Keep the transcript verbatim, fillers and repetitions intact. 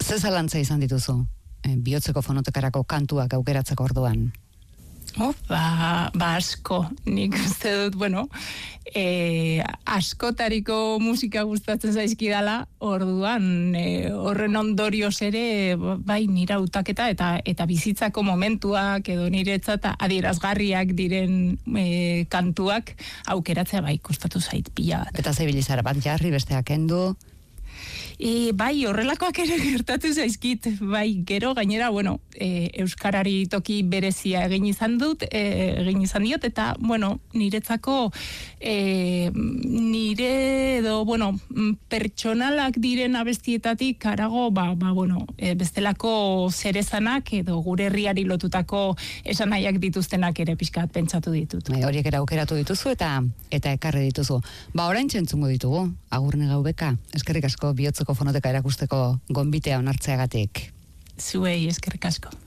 Ze zalantza izan dituzu, e, bihotzeko fonotekarako kantuak aukeratzeko orduan? Oh, ba, ba asko, nik uste dut, bueno, e, askotariko musika gustatzen zaizkidala, orduan, e, horren ondorioz ere, bai, nira utaketa eta eta bizitzako momentuak edo niretzat adierazgarriak diren e, kantuak aukeratzea bai, kostatu zait pila bat. Eta zebilizara bat jarri, besteak kendu? E, bai, horrelakoak ere gertatu zaizkit, bai, gero gainera, bueno, e, euskarari toki berezia egin izan dut, e, egin izan diot, eta, bueno, niretzako e, nire edo, bueno, pertsonalak diren abestietatik harago, ba, ba, bueno, e, bestelako zerezanak edo gure herriari lotutako esanahiak dituztenak ere pixkat pentsatu ditut. E, horiek era aukeratu dituzu eta eta ekarri dituzu. Ba, orain txentzungo ditugu, Agurne Gaubeka, eskerrik asko bihotzeko fonoteka erakusteko gonbitea onartzeagatik. Zuei eskerrik asko.